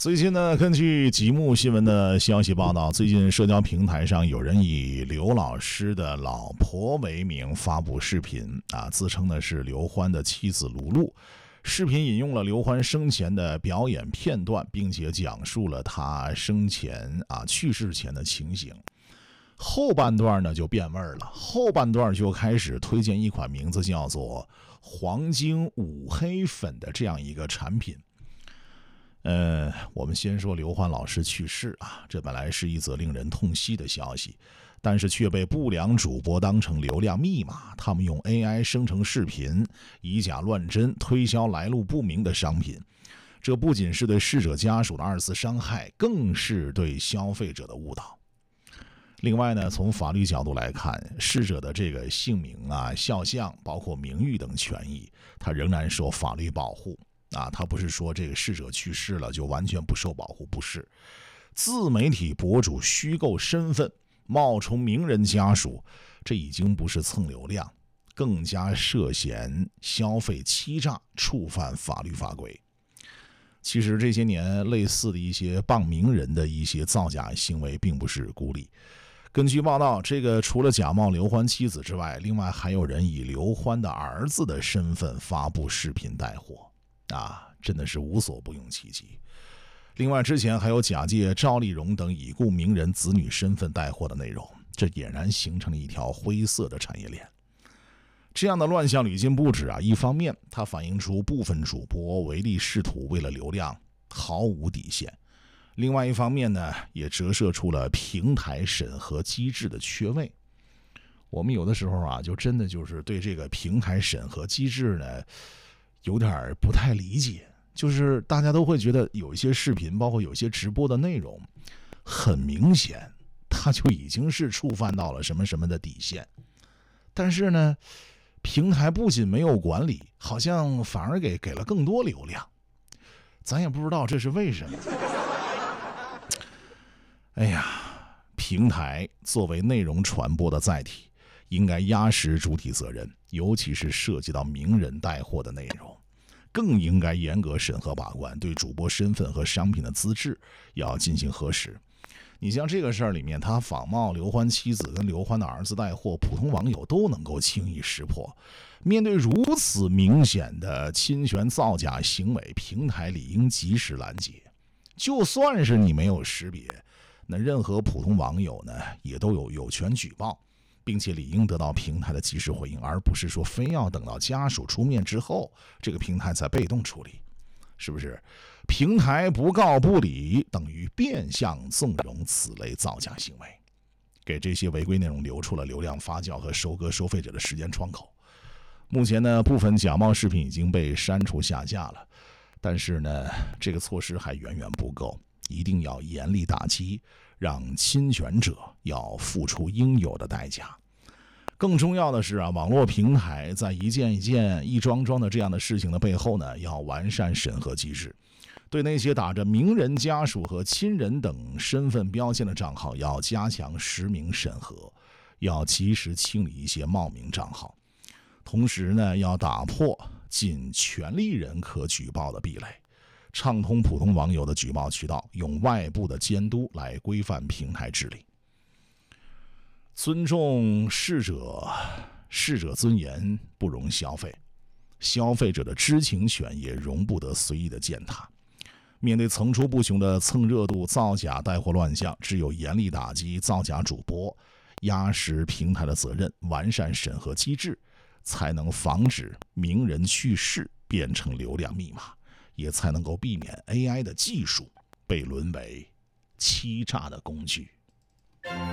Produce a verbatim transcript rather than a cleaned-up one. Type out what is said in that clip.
最近呢，根据极目新闻的消息报道，最近社交平台上有人以刘老师的老婆为名发布视频啊，自称呢是刘欢的妻子卢璐。视频引用了刘欢生前的表演片段，并且讲述了他生前啊去世前的情形。后半段呢就变味了，后半段就开始推荐一款名字叫做黄精五黑粉的这样一个产品。呃，我们先说刘欢老师去世啊，这本来是一则令人痛惜的消息，但是却被不良主播当成流量密码，他们用 A I 生成视频，以假乱真，推销来路不明的商品。这不仅是对逝者家属的二次伤害，更是对消费者的误导。另外呢，从法律角度来看，逝者的这个姓名啊、肖像，包括名誉等权益，他仍然受法律保护。啊，他不是说这个逝者去世了就完全不受保护，不是。自媒体博主虚构身份，冒充名人家属，这已经不是蹭流量，更加涉嫌消费欺诈，触犯法律法规。其实这些年类似的一些傍名人的一些造假行为并不是孤立。根据报道，这个除了假冒刘欢妻子之外，另外还有人以刘欢的儿子的身份发布视频带货。啊，真的是无所不用其极。另外，之前还有假借赵丽蓉等已故名人子女身份带货的内容，这俨然形成了一条灰色的产业链。这样的乱象屡禁不止啊！一方面，它反映出部分主播唯利是图，为了流量毫无底线；另外一方面呢，也折射出了平台审核机制的缺位。我们有的时候啊，就真的就是对这个平台审核机制呢，有点不太理解，就是大家都会觉得有一些视频，包括有一些直播的内容，很明显它就已经是触犯到了什么什么的底线，但是呢，平台不仅没有管理，好像反而给给了更多流量，咱也不知道这是为什么。哎呀，平台作为内容传播的载体，应该压实主体责任，尤其是涉及到名人带货的内容，更应该严格审核把关，对主播身份和商品的资质要进行核实。你像这个事儿里面，他仿冒刘欢妻子跟刘欢的儿子带货，普通网友都能够轻易识破。面对如此明显的侵权造假行为，平台理应及时拦截。就算是你没有识别，那任何普通网友呢，也都有有权举报，并且理应得到平台的及时回应，而不是说非要等到家属出面之后，这个平台才被动处理，是不是？平台不告不理，等于变相纵容此类造假行为，给这些违规内容留出了流量发酵和收割收费者的时间窗口。目前呢，部分假冒视频已经被删除下架了，但是呢，这个措施还远远不够，一定要严厉打击，让侵权者要付出应有的代价。更重要的是啊，网络平台在一件一件、一桩桩的这样的事情的背后呢，要完善审核机制，对那些打着名人家属和亲人等身份标签的账号，要加强实名审核，要及时清理一些冒名账号。同时呢，要打破仅权利人可举报的壁垒，畅通普通网友的举报渠道，用外部的监督来规范平台治理。尊重逝者，逝者尊严不容消费，消费者的知情权也容不得随意的践踏。面对层出不穷的蹭热度、造假、带货乱象，只有严厉打击造假主播，压实平台的责任，完善审核机制，才能防止名人去世变成流量密码，也才能够避免 A I 的技术被沦为欺诈的工具。